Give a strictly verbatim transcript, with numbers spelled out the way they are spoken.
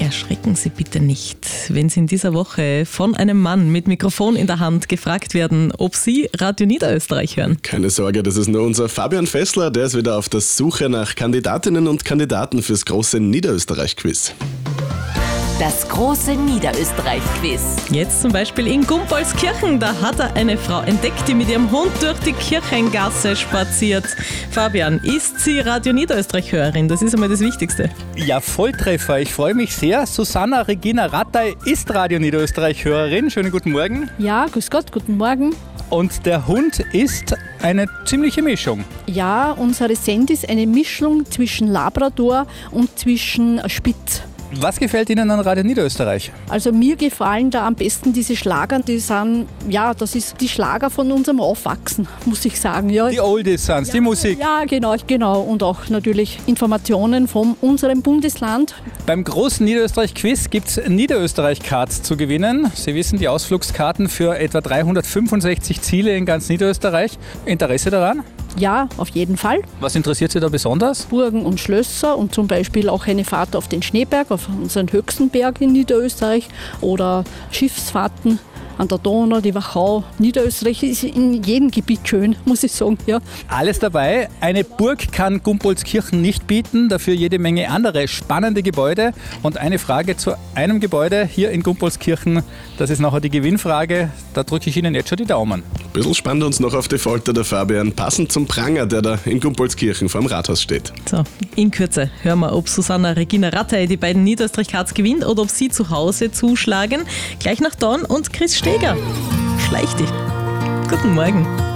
Erschrecken Sie bitte nicht, wenn Sie in dieser Woche von einem Mann mit Mikrofon in der Hand gefragt werden, ob Sie Radio Niederösterreich hören. Keine Sorge, das ist nur unser Fabian Fessler, der ist wieder auf der Suche nach Kandidatinnen und Kandidaten fürs große Niederösterreich-Quiz. Das große Niederösterreich-Quiz. Jetzt zum Beispiel in Gumpolskirchen, da hat er eine Frau entdeckt, die mit ihrem Hund durch die Kirchengasse spaziert. Fabian, ist sie Radio Niederösterreich-Hörerin? Das ist einmal das Wichtigste. Ja, Volltreffer. Ich freue mich sehr. Susanna Regina Rattay ist Radio Niederösterreich-Hörerin. Schönen guten Morgen. Ja, grüß Gott, guten Morgen. Und der Hund ist eine ziemliche Mischung. Ja, unsere Send ist eine Mischung zwischen Labrador und zwischen Spitz. Was gefällt Ihnen an Radio Niederösterreich? Also mir gefallen da am besten diese Schlager, die sind, ja, das ist die Schlager von unserem Aufwachsen, muss ich sagen. Ja. Die Oldies sind ja, die Musik. Ja, genau, genau. Und auch natürlich Informationen von unserem Bundesland. Beim großen Niederösterreich-Quiz gibt es Niederösterreich-Cards zu gewinnen. Sie wissen, die Ausflugskarten für etwa dreihundertfünfundsechzig Ziele in ganz Niederösterreich. Interesse daran? Ja, auf jeden Fall. Was interessiert Sie da besonders? Burgen und Schlösser und zum Beispiel auch eine Fahrt auf den Schneeberg, auf unseren höchsten Berg in Niederösterreich oder Schiffsfahrten an der Donau, die Wachau. Niederösterreich ist in jedem Gebiet schön, muss ich sagen. Ja. Alles dabei. Eine Burg kann Gumpolskirchen nicht bieten, dafür jede Menge andere spannende Gebäude. Und eine Frage zu einem Gebäude hier in Gumpolskirchen, das ist nachher die Gewinnfrage. Da drücke ich Ihnen jetzt schon die Daumen. Ein bisschen spannt uns noch auf die Folter der Fabian, passend zum Pranger, der da in Gumpolskirchen vor dem Rathaus steht. So, in Kürze hören wir, ob Susanna Regina Rattay die beiden Niederösterreich-Cards gewinnt oder ob Sie zu Hause zuschlagen. Gleich nach Dawn und Chris Steger. Schleich dich. Guten Morgen.